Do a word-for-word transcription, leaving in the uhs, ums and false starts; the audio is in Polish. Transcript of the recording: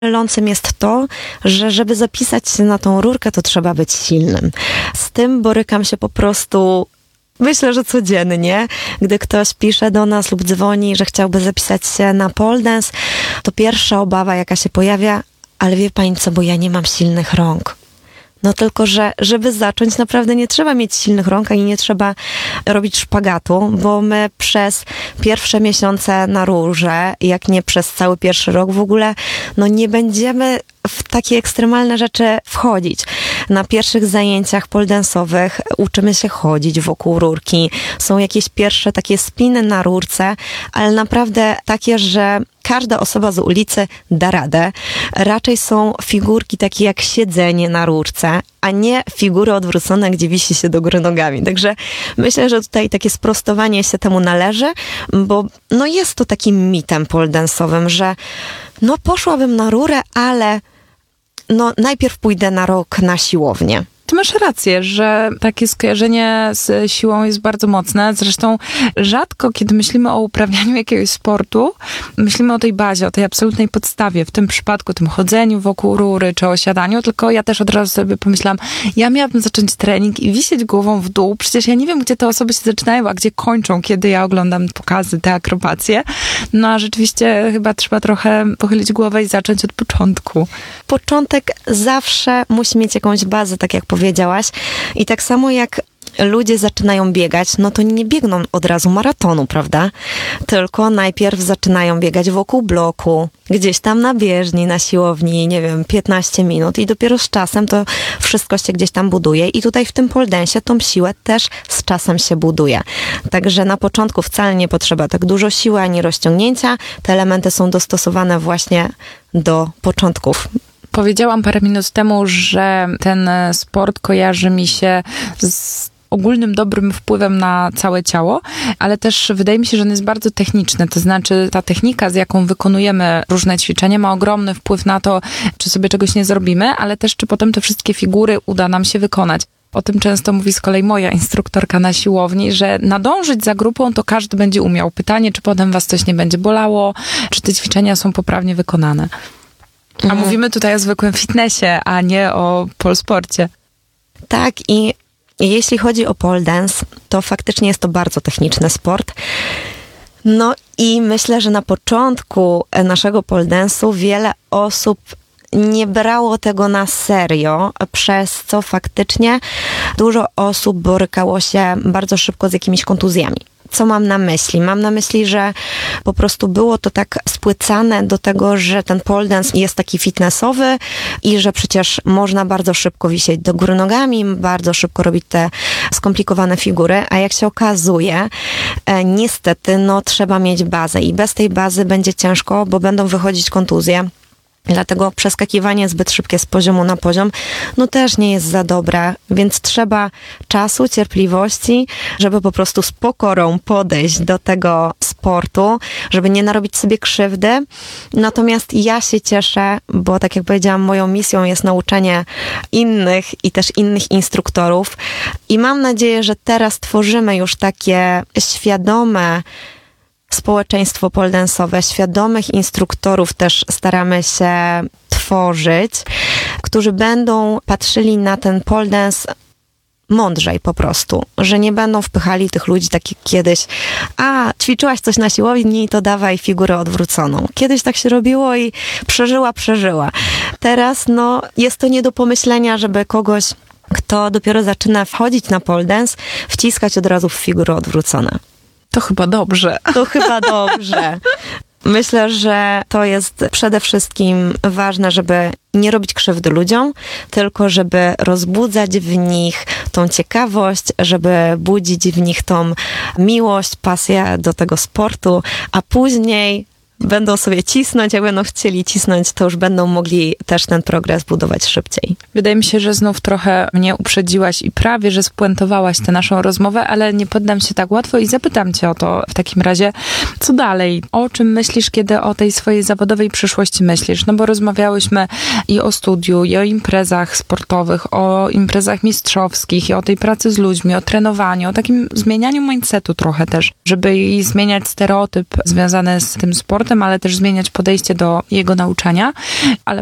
Mylącym jest to, że żeby zapisać się na tą rurkę, to trzeba być silnym. Z tym borykam się po prostu, myślę, że codziennie. Gdy ktoś pisze do nas lub dzwoni, że chciałby zapisać się na pole dance, to pierwsza obawa, jaka się pojawia, ale wie pani co, bo ja nie mam silnych rąk. No tylko, że żeby zacząć, naprawdę nie trzeba mieć silnych rąk i nie trzeba robić szpagatu, bo my przez pierwsze miesiące na rurze, jak nie przez cały pierwszy rok w ogóle, no nie będziemy w takie ekstremalne rzeczy wchodzić. Na pierwszych zajęciach pole dance'owych uczymy się chodzić wokół rurki. Są jakieś pierwsze takie spiny na rurce, ale naprawdę takie, że każda osoba z ulicy da radę. Raczej są figurki takie jak siedzenie na rurce, a nie figury odwrócone, gdzie wisi się do góry nogami. Także myślę, że tutaj takie sprostowanie się temu należy, bo no jest to takim mitem pole dance'owym, że no poszłabym na rurę, ale no najpierw pójdę na rok na siłownię. Ty masz rację, że takie skojarzenie z siłą jest bardzo mocne. Zresztą rzadko, kiedy myślimy o uprawianiu jakiegoś sportu, myślimy o tej bazie, o tej absolutnej podstawie. W tym przypadku, tym chodzeniu wokół rury, czy o siadaniu, tylko ja też od razu sobie pomyślałam, ja miałabym zacząć trening i wisieć głową w dół. Przecież ja nie wiem, gdzie te osoby się zaczynają, a gdzie kończą, kiedy ja oglądam pokazy, te akrobacje. No a rzeczywiście chyba trzeba trochę pochylić głowę i zacząć od początku. Początek zawsze musi mieć jakąś bazę, tak jak powiedziałaś. I tak samo jak ludzie zaczynają biegać, no to nie biegną od razu maratonu, prawda? Tylko najpierw zaczynają biegać wokół bloku, gdzieś tam na bieżni, na siłowni, nie wiem, piętnaście minut i dopiero z czasem to wszystko się gdzieś tam buduje. I tutaj w tym pole dance'ie tą siłę też z czasem się buduje. Także na początku wcale nie potrzeba tak dużo siły ani rozciągnięcia. Te elementy są dostosowane właśnie do początków. Powiedziałam parę minut temu, że ten sport kojarzy mi się z ogólnym dobrym wpływem na całe ciało, ale też wydaje mi się, że on jest bardzo techniczny. To znaczy ta technika, z jaką wykonujemy różne ćwiczenia, ma ogromny wpływ na to, czy sobie czegoś nie zrobimy, ale też czy potem te wszystkie figury uda nam się wykonać. O tym często mówi z kolei moja instruktorka na siłowni, że nadążyć za grupą to każdy będzie umiał. Pytanie, czy potem was coś nie będzie bolało, czy te ćwiczenia są poprawnie wykonane. A mhm. mówimy tutaj o zwykłym fitnessie, a nie o polsporcie. Tak, i jeśli chodzi o pole dance, to faktycznie jest to bardzo techniczny sport. No i myślę, że na początku naszego pole dance'u wiele osób nie brało tego na serio, przez co faktycznie dużo osób borykało się bardzo szybko z jakimiś kontuzjami. Co mam na myśli? Mam na myśli, że po prostu było to tak spłycane do tego, że ten pole dance jest taki fitnessowy i że przecież można bardzo szybko wisieć do góry nogami, bardzo szybko robić te skomplikowane figury, a jak się okazuje, e, niestety, no trzeba mieć bazę i bez tej bazy będzie ciężko, bo będą wychodzić kontuzje. Dlatego przeskakiwanie zbyt szybkie z poziomu na poziom, no też nie jest za dobre, więc trzeba czasu, cierpliwości, żeby po prostu z pokorą podejść do tego sportu, żeby nie narobić sobie krzywdy. Natomiast ja się cieszę, bo tak jak powiedziałam, moją misją jest nauczenie innych i też innych instruktorów i mam nadzieję, że teraz tworzymy już takie świadome społeczeństwo pole dance'owe, świadomych instruktorów też staramy się tworzyć, którzy będą patrzyli na ten pole dance mądrzej po prostu, że nie będą wpychali tych ludzi tak jak kiedyś, a ćwiczyłaś coś na siłowni, to dawaj figurę odwróconą. Kiedyś tak się robiło i przeżyła, przeżyła. Teraz no jest to nie do pomyślenia, żeby kogoś, kto dopiero zaczyna wchodzić na pole dance, wciskać od razu w figurę odwrócone. To chyba dobrze. To chyba dobrze. Myślę, że to jest przede wszystkim ważne, żeby nie robić krzywdy ludziom, tylko żeby rozbudzać w nich tą ciekawość, żeby budzić w nich tą miłość, pasję do tego sportu, a później będą sobie cisnąć, jak będą chcieli cisnąć, to już będą mogli też ten progres budować szybciej. Wydaje mi się, że znów trochę mnie uprzedziłaś i prawie, że spuentowałaś tę naszą rozmowę, ale nie poddam się tak łatwo i zapytam cię o to w takim razie, co dalej? O czym myślisz, kiedy o tej swojej zawodowej przyszłości myślisz? No bo rozmawiałyśmy i o studiu, i o imprezach sportowych, o imprezach mistrzowskich, i o tej pracy z ludźmi, o trenowaniu, o takim zmienianiu mindsetu trochę też, żeby i zmieniać stereotyp związany z tym sportem, sportem, ale też zmieniać podejście do jego nauczania. Ale